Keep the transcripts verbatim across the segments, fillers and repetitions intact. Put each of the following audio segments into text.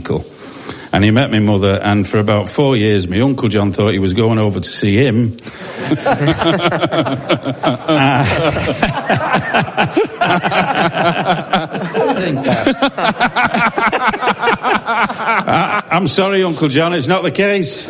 uncle. And he met my mother, and for about four years, my Uncle John thought he was going over to see him. I, I'm sorry, Uncle John, it's not the case.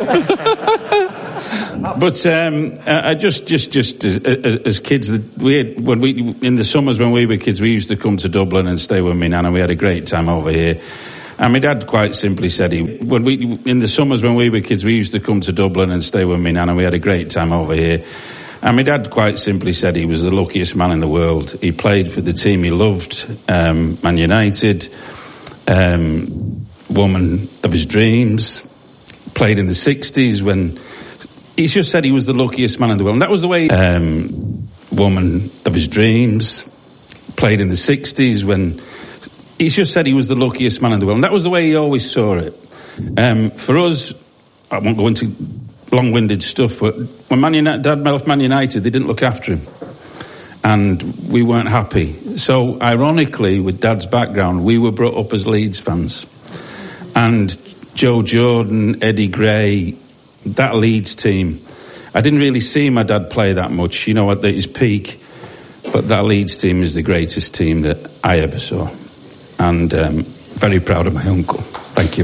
But um, I just, just, just as, as kids, we had, when we in the summers when we were kids, we used to come to Dublin and stay with me nan, and we had a great time over here. And my dad quite simply said he, when we, in the summers when we were kids, we used to come to Dublin and stay with me nan, and we had a great time over here. And my dad quite simply said he was the luckiest man in the world. He played for the team he loved, um, Man United, um, woman of his dreams, played in the sixties when, he just said he was the luckiest man in the world. And that was the way, um, woman of his dreams, played in the sixties when, he just said he was the luckiest man in the world. And that was the way he always saw it. Um, for us, I won't go into long-winded stuff, but when Man United, Dad left Man United, they didn't look after him. And we weren't happy. So, ironically, with Dad's background, we were brought up as Leeds fans. And Joe Jordan, Eddie Gray, that Leeds team, I didn't really see my dad play that much, you know, at his peak. But that Leeds team is the greatest team that I ever saw. And um, very proud of my uncle. Thank you.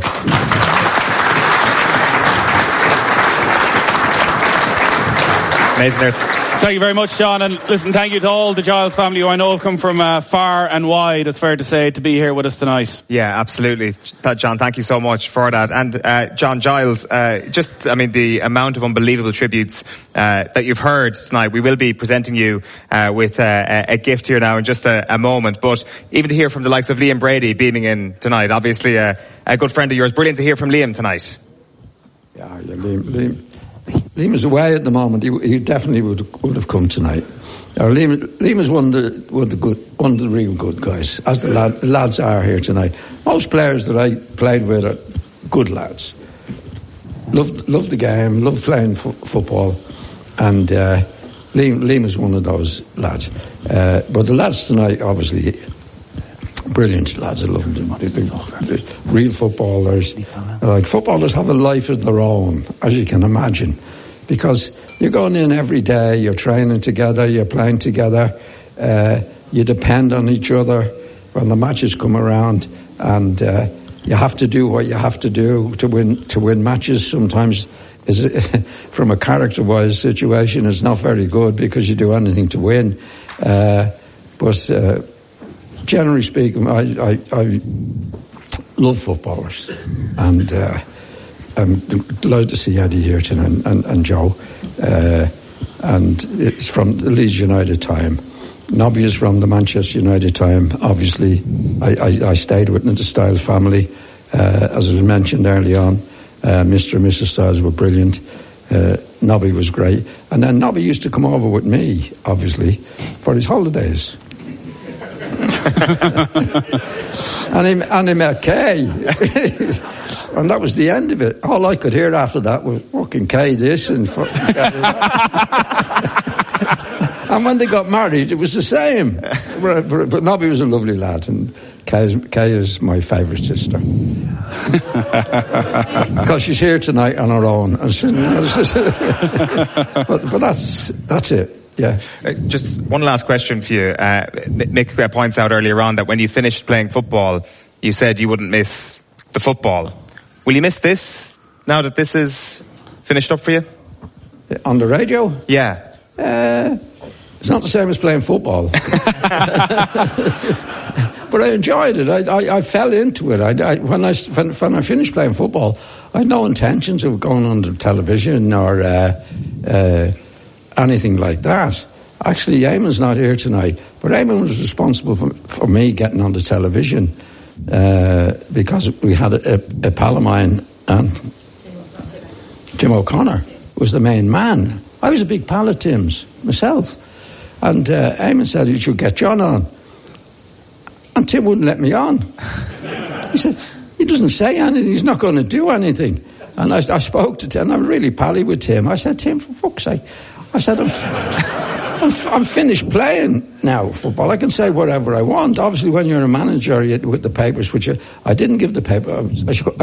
Amazing. Thank you very much, John. And listen, thank you to all the Giles family who I know have come from uh, far and wide, it's fair to say, to be here with us tonight. Yeah, absolutely. John, thank you so much for that. And uh, John Giles, uh, just, I mean, the amount of unbelievable tributes uh, that you've heard tonight. We will be presenting you uh, with uh, a gift here now in just a, a moment. But even to hear from the likes of Liam Brady beaming in tonight, obviously a, a good friend of yours. Brilliant to hear from Liam tonight. Yeah, yeah Liam, Liam. Liam is away at the moment. He, he definitely would would have come tonight. Uh, Liam, Liam is one of the one of the good, one of the real good guys, as the, lad, the lads are here tonight. Most players that I played with are good lads. Love love the game, love playing fo- football, and uh, Liam Liam is one of those lads. Uh, but the lads tonight, obviously, brilliant lads. I love them. They're, they're, they're real footballers. Like footballers have a life of their own, as you can imagine, because you're going in every day, you're training together, you're playing together, uh, you depend on each other when the matches come around, and uh, you have to do what you have to do to win to win matches. Sometimes, is from a character-wise situation, it's not very good because you do anything to win, uh, but. Uh, Generally speaking, I, I, I love footballers, and uh, I'm delighted to see Eddie here tonight, and, and, and Joe. Uh, and it's from the Leeds United time. Nobby is from the Manchester United time. Obviously, I, I, I stayed with the Styles family. Uh, as was mentioned early on, uh, Mister and Missus Styles were brilliant. Uh, Nobby was great. And then Nobby used to come over with me, obviously, for his holidays. and, he, and he met Kay. And that was the end of it. All I could hear after that was fucking Kay this and fucking Kay that. And when they got married, it was the same. But, but, but Nobby was a lovely lad, and Kay is, Kay is my favourite sister. Because she's here tonight on her own. but, but that's that's it. Yeah. Uh, just one last question for you. Uh, Mick uh, points out earlier on that when you finished playing football, you said you wouldn't miss the football. Will you miss this now that this is finished up for you? On the radio? Yeah. Uh, it's not the same as playing football. But I enjoyed it. I, I, I fell into it. I, I, when, I, when, when I finished playing football, I had no intentions of going on the television or... Uh, uh, anything like that. Actually, Eamon's not here tonight, but Eamon was responsible for, for me getting on the television uh, because we had a, a, a pal of mine, and Tim O'Connor was the main man. I was a big pal of Tim's myself, and uh, Eamon said you should get John on, and Tim wouldn't let me on. He said he doesn't say anything, he's not going to do anything. And I, I spoke to Tim, I'm really pally with Tim. I said, Tim, for fuck's sake, I said, I'm, I'm, I'm finished playing now football. I can say whatever I want. Obviously, when you're a manager you, with the papers, which I, I didn't give the paper, I, I,